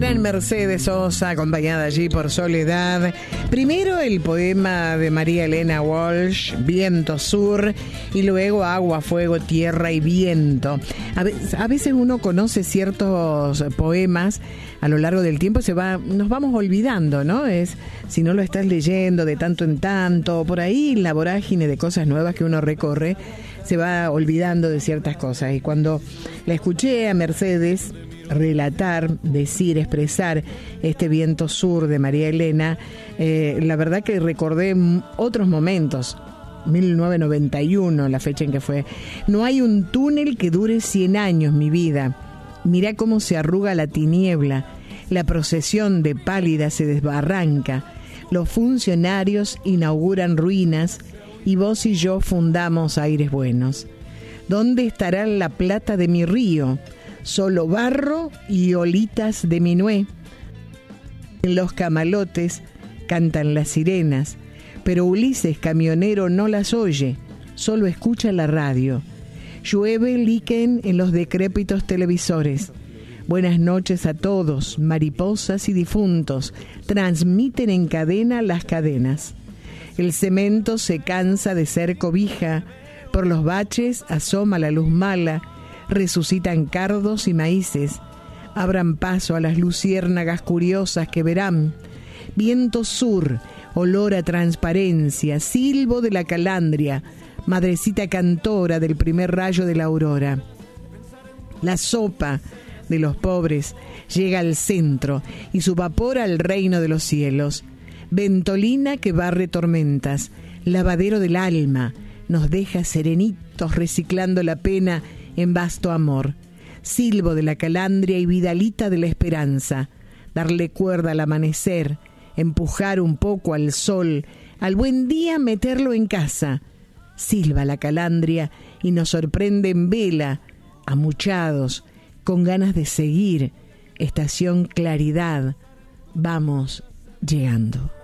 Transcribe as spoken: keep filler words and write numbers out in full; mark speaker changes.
Speaker 1: gran Mercedes Sosa, acompañada allí por Soledad. Primero el poema de María Elena Walsh, Viento Sur, y luego Agua, Fuego, Tierra y Viento. A veces, a veces uno conoce ciertos poemas a lo largo del tiempo, se va, nos vamos olvidando, ¿no? Es, si no lo estás leyendo de tanto en tanto, por ahí la vorágine de cosas nuevas que uno recorre, se va olvidando de ciertas cosas. Y cuando la escuché a Mercedes relatar, decir, expresar este Viento Sur de María Elena, eh, la verdad que recordé otros momentos. mil novecientos noventa y uno, la fecha en que fue. No hay un túnel que dure cien años, mi vida. Mirá cómo se arruga la tiniebla. La procesión de pálida se desbarranca. Los funcionarios inauguran ruinas y vos y yo fundamos aires buenos. ¿Dónde estará la plata de mi río? Solo barro y olitas de minué. En los camalotes cantan las sirenas, pero Ulises camionero no las oye, solo escucha la radio. Llueve líquen en los decrépitos televisores. Buenas noches a todos, mariposas y difuntos, transmiten en cadena las cadenas. El cemento se cansa de ser cobija, por los baches asoma la luz mala, resucitan cardos y maíces, abran paso a las luciérnagas curiosas que verán. Viento sur, olor a transparencia, silbo de la calandria, madrecita cantora del primer rayo de la aurora. La sopa de los pobres llega al centro y su vapor al reino de los cielos. Ventolina que barre tormentas, lavadero del alma, nos deja serenitos reciclando la pena en vasto amor. Silbo de la calandria y vidalita de la esperanza, darle cuerda al amanecer, empujar un poco al sol, al buen día meterlo en casa. Silba la calandria y nos sorprende en vela, amuchados, con ganas de seguir. Estación Claridad, vamos llegando.